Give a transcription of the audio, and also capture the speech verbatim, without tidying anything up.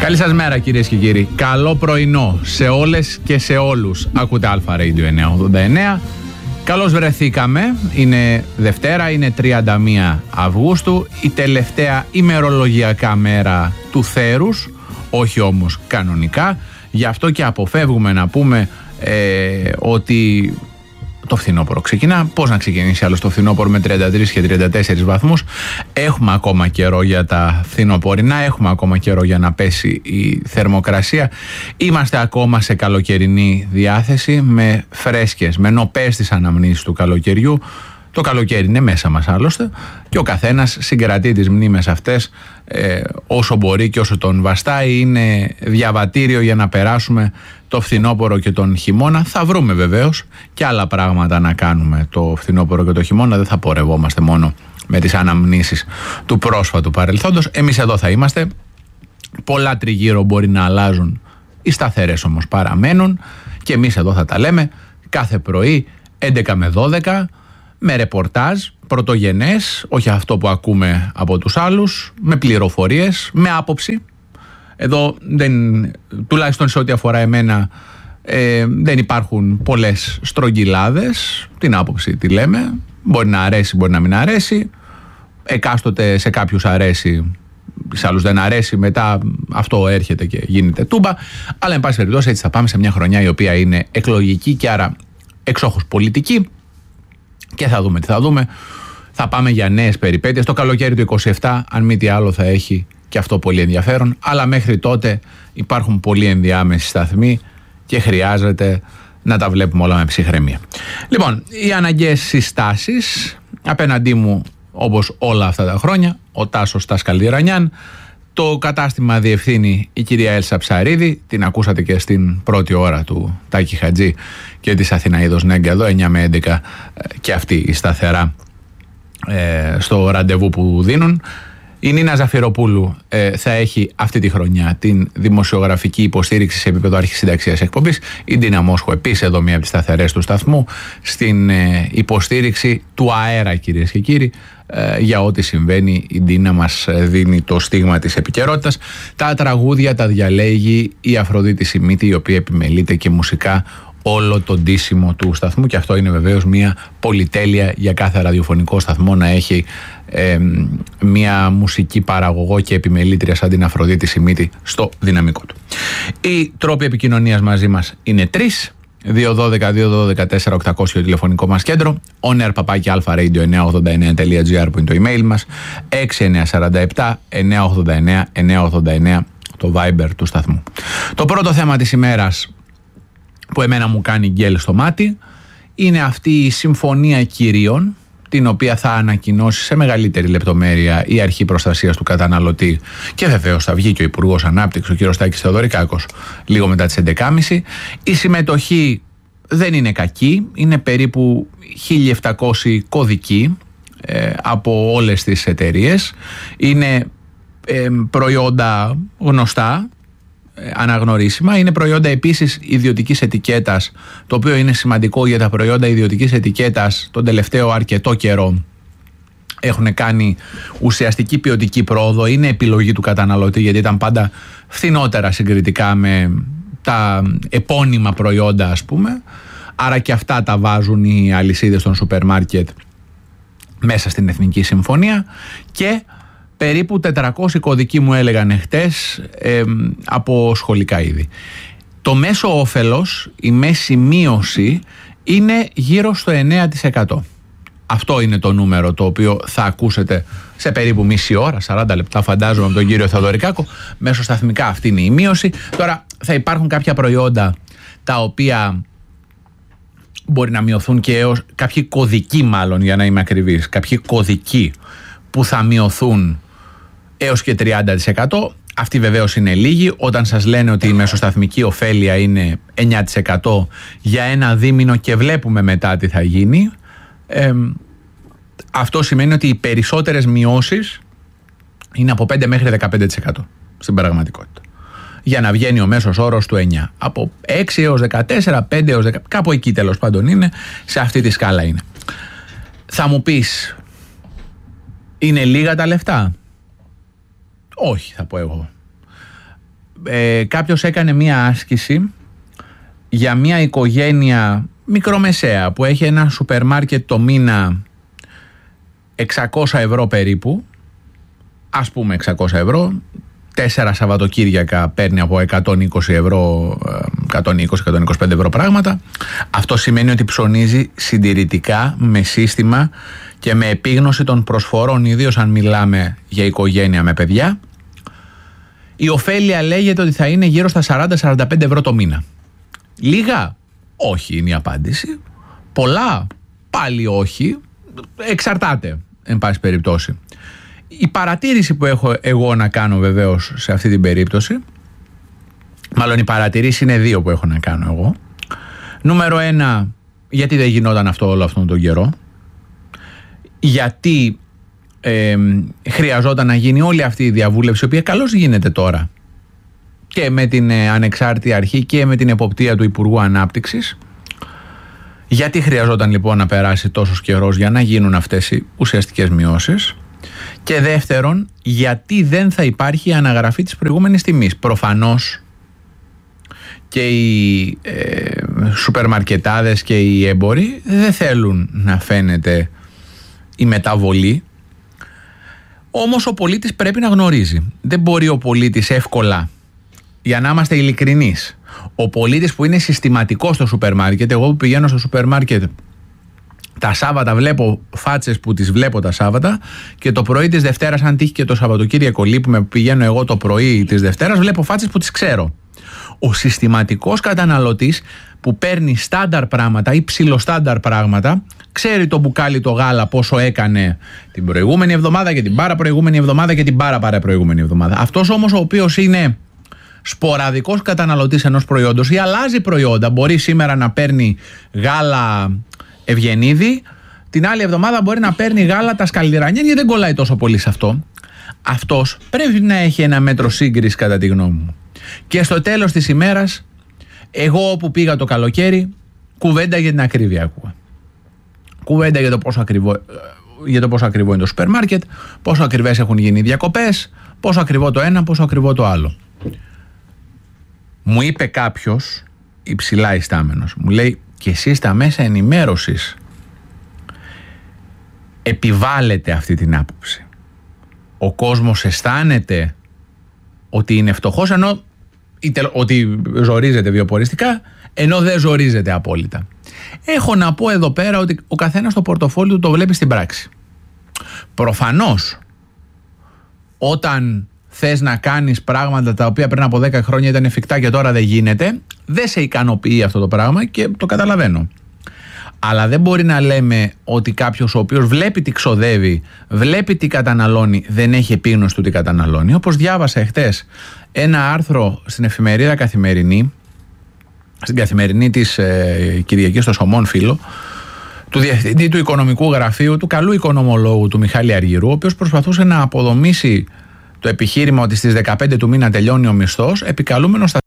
Καλή σας μέρα κυρίες και κύριοι. Καλό πρωινό σε όλες και σε όλους. Ακούτε Αλφα Radio εννιακόσια ογδόντα εννέα. Καλώς βρεθήκαμε. Είναι Δευτέρα, είναι τριάντα μία Αυγούστου. Η τελευταία ημερολογιακά μέρα του θέρους. Όχι όμως κανονικά. Γι' αυτό και αποφεύγουμε να πούμε ε, ότι το φθινόπωρο ξεκινά. Πώς να ξεκινήσει άλλο το φθινόπωρο με τριάντα τρεις και τριάντα τέσσερις βαθμούς. Έχουμε ακόμα καιρό για τα φθινοπορεινά, έχουμε ακόμα καιρό για να πέσει η θερμοκρασία. Είμαστε ακόμα σε καλοκαιρινή διάθεση, με φρέσκες, με νοπές τις αναμνήσεις του καλοκαιριού. Το καλοκαίρι είναι μέσα μας άλλωστε και ο καθένας συγκρατεί τις μνήμες αυτές ε, όσο μπορεί και όσο τον βαστάει. Είναι διαβατήριο για να περάσουμε το φθινόπωρο και τον χειμώνα. Θα βρούμε βεβαίως και άλλα πράγματα να κάνουμε το φθινόπωρο και το χειμώνα. Δεν θα πορευόμαστε μόνο με τις αναμνήσεις του πρόσφατου παρελθόντος. Εμείς εδώ θα είμαστε. Πολλά τριγύρω μπορεί να αλλάζουν, οι σταθερές όμως παραμένουν και εμείς εδώ θα τα λέμε κάθε πρωί έντεκα με δώδεκα, με ρεπορτάζ πρωτογενές, όχι αυτό που ακούμε από τους άλλους, με πληροφορίες, με άποψη. Εδώ δεν, τουλάχιστον σε ό,τι αφορά εμένα, ε, δεν υπάρχουν πολλές στρογγυλάδες. Την άποψη τη λέμε, μπορεί να αρέσει, μπορεί να μην αρέσει. Εκάστοτε σε κάποιους αρέσει, σε άλλους δεν αρέσει, μετά αυτό έρχεται και γίνεται τούμπα. Αλλά εν πάση περιπτώσει έτσι θα πάμε σε μια χρονιά η οποία είναι εκλογική και άρα εξόχως πολιτική. Και θα δούμε τι θα δούμε. Θα πάμε για νέες περιπέτειες. Το καλοκαίρι του είκοσι επτά, αν μη τι άλλο, θα έχει και αυτό πολύ ενδιαφέρον. Αλλά μέχρι τότε υπάρχουν πολύ ενδιάμεσοι σταθμοί και χρειάζεται να τα βλέπουμε όλα με ψυχραιμία. Λοιπόν, οι αναγκαίες συστάσεις απέναντί μου, όπως όλα αυτά τα χρόνια, ο Τάσος Τασκαλδιρανιάν. Το κατάστημα διευθύνει η κυρία Έλσα Ψαρίδη. Την ακούσατε και στην πρώτη ώρα του Τάκη Χατζή και της Αθηναίδος Νέγκα εδώ, εννιά με έντεκα, και αυτή σταθερά ε, στο ραντεβού που δίνουν. Η Νίνα Ζαφυροπούλου ε, θα έχει αυτή τη χρονιά την δημοσιογραφική υποστήριξη σε επίπεδο αρχισυνταξίας εκπομπής. Η Ντίνα Μόσχο επίσης εδώ, μία από τις σταθερές του σταθμού, στην ε, υποστήριξη του αέρα, κυρίες και κύριοι. Ε, για ό,τι συμβαίνει η Ντίνα μας δίνει το στίγμα της επικαιρότητας. Τα τραγούδια τα διαλέγει η Αφροδίτη Σιμίτη, η οποία επιμελείται και μουσικά όλο το ντύσιμο του σταθμού, και αυτό είναι βεβαίως μια πολυτέλεια για κάθε ραδιοφωνικό σταθμό να έχει ε, μια μουσική παραγωγό και επιμελήτρια σαν την Αφροδίτη Σιμίτη στο δυναμικό του. Οι τρόποι επικοινωνίας μαζί μας είναι τρεις. δύο δώδεκα δύο δώδεκα τέσσερα οκτακόσια τηλεφωνικό μας κέντρο, on air παπάκι αλφα radio εννιακόσια ογδόντα εννέα τελεία τζι άρ που είναι το email μας, έξι εννιά τέσσερα επτά εννιακόσια ογδόντα εννέα εννιακόσια ογδόντα εννέα το Viber του σταθμού. Το πρώτο θέμα της ημέρας που εμένα μου κάνει γκέλ στο μάτι είναι αυτή η συμφωνία κυρίων, την οποία θα ανακοινώσει σε μεγαλύτερη λεπτομέρεια η Αρχή Προστασίας του Καταναλωτή, και βεβαίως θα βγει και ο Υπουργός Ανάπτυξης, ο κ. Τάκης Θεοδωρικάκος, λίγο μετά τις έντεκα και μισή. Η συμμετοχή δεν είναι κακή, είναι περίπου χίλια επτακόσιοι κωδικοί ε, από όλες τις εταιρείες. Είναι ε, προϊόντα γνωστά, αναγνωρίσιμα. Είναι προϊόντα επίσης ιδιωτικής ετικέτας, το οποίο είναι σημαντικό για τα προϊόντα ιδιωτικής ετικέτας τον τελευταίο αρκετό καιρό. Έχουν κάνει ουσιαστική ποιοτική πρόοδο, είναι επιλογή του καταναλωτή, γιατί ήταν πάντα φθηνότερα συγκριτικά με τα επώνυμα προϊόντα, ας πούμε. Άρα και αυτά τα βάζουν οι αλυσίδες των σούπερ μάρκετ μέσα στην Εθνική Συμφωνία. Και περίπου τετρακόσιοι κωδικοί μου έλεγαν χτες ε, από σχολικά είδη. Το μέσο όφελος, η μέση μείωση είναι γύρω στο εννέα τοις εκατό. Αυτό είναι το νούμερο το οποίο θα ακούσετε σε περίπου μισή ώρα, σαράντα λεπτά φαντάζομαι, από τον κύριο Θεοδωρικάκο. Μέσω σταθμικά αυτή είναι η μείωση. Τώρα θα υπάρχουν κάποια προϊόντα τα οποία μπορεί να μειωθούν και έως, κάποιοι κωδικοί μάλλον για να είμαι ακριβής, κάποιοι κωδικοί που θα μειωθούν έως και τριάντα τοις εκατό. Αυτή βεβαίως είναι λίγη. Όταν σας λένε ότι η μεσοσταθμική ωφέλεια είναι εννέα τοις εκατό για ένα δίμηνο και βλέπουμε μετά τι θα γίνει, ε, αυτό σημαίνει ότι οι περισσότερες μειώσεις είναι από πέντε μέχρι δεκαπέντε τοις εκατό στην πραγματικότητα, για να βγαίνει ο μέσος όρος του εννέα. Από έξι έως δεκατέσσερα, πέντε έως δέκα, κάπου εκεί τέλος πάντων είναι, σε αυτή τη σκάλα είναι. Θα μου πεις, είναι λίγα τα λεφτά? Όχι, θα πω εγώ. ε, κάποιος έκανε μία άσκηση για μία οικογένεια μικρομεσαία που έχει ένα σούπερ μάρκετ το μήνα εξακόσια ευρώ περίπου, ας πούμε εξακόσια ευρώ, τέσσερα Σαββατοκύριακα παίρνει από εκατόν είκοσι ευρώ, εκατόν είκοσι με εκατόν είκοσι πέντε ευρώ πράγματα. Αυτό σημαίνει ότι ψωνίζει συντηρητικά, με σύστημα και με επίγνωση των προσφορών, ιδίως αν μιλάμε για οικογένεια με παιδιά. Η ωφέλεια λέγεται ότι θα είναι γύρω στα σαράντα με σαράντα πέντε ευρώ το μήνα. Λίγα? Όχι είναι η απάντηση. Πολλά? Πάλι όχι. Εξαρτάται, εν πάση περιπτώσει. Η παρατήρηση που έχω εγώ να κάνω βεβαίως σε αυτή την περίπτωση, μάλλον οι παρατηρήσεις είναι δύο που έχω να κάνω εγώ. Νούμερο ένα, γιατί δεν γινόταν αυτό όλο αυτόν τον καιρό? Γιατί ε, χρειαζόταν να γίνει όλη αυτή η διαβούλευση, η οποία καλώς γίνεται τώρα και με την ε, ανεξάρτητη αρχή και με την εποπτεία του Υπουργού Ανάπτυξης. Γιατί χρειαζόταν λοιπόν να περάσει τόσος καιρός για να γίνουν αυτές οι ουσιαστικές μειώσεις? Και δεύτερον, γιατί δεν θα υπάρχει αναγραφή της προηγούμενης τιμής? Προφανώς και οι ε, σούπερ μαρκετάδες και οι έμποροι δεν θέλουν να φαίνεται η μεταβολή. Όμως ο πολίτης πρέπει να γνωρίζει. Δεν μπορεί ο πολίτης εύκολα, για να είμαστε ειλικρινείς, ο πολίτης που είναι συστηματικός στο σούπερ μάρκετ, εγώ που πηγαίνω στο σούπερ μάρκετ τα Σάββατα, βλέπω φάτσες που τις βλέπω τα Σάββατα, και το πρωί της Δευτέρας, αν τύχει και το Σαββατοκύριακο λείπουμε που πηγαίνω εγώ το πρωί της Δευτέρας, βλέπω φάτσες που τις ξέρω. Ο συστηματικός καταναλωτής που παίρνει στάνταρ πράγματα ή ψιλοστάνταρ πράγματα, ξέρει το μπουκάλι το γάλα πόσο έκανε την προηγούμενη εβδομάδα και την πάρα προηγούμενη εβδομάδα και την πάρα πάρα προηγούμενη εβδομάδα. Αυτός όμως ο οποίος είναι σποραδικός καταναλωτής ενός προϊόντος ή αλλάζει προϊόντα, μπορεί σήμερα να παίρνει γάλα Ευγενίδη, την άλλη εβδομάδα μπορεί να παίρνει γάλα τα Σκαλιρανιέν, γιατί δεν κολλάει τόσο πολύ σε αυτό. Αυτός πρέπει να έχει ένα μέτρο σύγκριση, κατά τη γνώμη μου. Και στο τέλος της ημέρας, εγώ όπου πήγα το καλοκαίρι, κουβέντα για την ακρίβεια άκουγα. Κουβέντα για το πόσο ακριβό, για το πόσο ακριβό είναι το σούπερ μάρκετ, πόσο ακριβές έχουν γίνει οι διακοπές, πόσο ακριβό το ένα, πόσο ακριβό το άλλο. Μου είπε κάποιος υψηλά ιστάμενος, μου λέει, και εσείς στα μέσα ενημέρωσης επιβάλλετε αυτή την άποψη. Ο κόσμος αισθάνεται ότι είναι φτωχός, ενώ ότι ζορίζεται βιοποριστικά, ενώ δεν ζορίζεται απόλυτα. Έχω να πω εδώ πέρα ότι ο καθένας το πορτοφόλι του το βλέπει στην πράξη. Προφανώς όταν θες να κάνεις πράγματα τα οποία πριν από δέκα χρόνια ήταν εφικτά και τώρα δεν γίνεται, δεν σε ικανοποιεί αυτό το πράγμα και το καταλαβαίνω. Αλλά δεν μπορεί να λέμε ότι κάποιος ο οποίος βλέπει τι ξοδεύει, βλέπει τι καταναλώνει, δεν έχει επίγνωση του τι καταναλώνει. Όπως διάβασα εχθές ένα άρθρο στην εφημερίδα Καθημερινή, στην Καθημερινή της ε, Κυριακής στο Σωμών Φίλο, του διευθυντή του οικονομικού γραφείου, του καλού οικονομολόγου του Μιχάλη Αργυρού, ο οποίος προσπαθούσε να αποδομήσει το επιχείρημα ότι στις δεκαπέντε του μήνα τελειώνει ο μισθός, επικαλούμενος στα